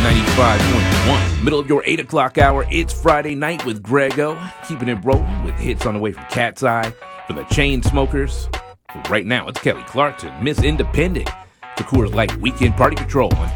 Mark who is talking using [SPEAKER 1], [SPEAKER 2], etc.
[SPEAKER 1] 95.1. Middle of your 8 o'clock hour. It's Friday night with Grego. Keeping it rolling with hits on the way from Cat's Eye, for the Chainsmokers. Right now, it's Kelly Clarkson, Miss Independent. The Coors Light Weekend Party Patrol on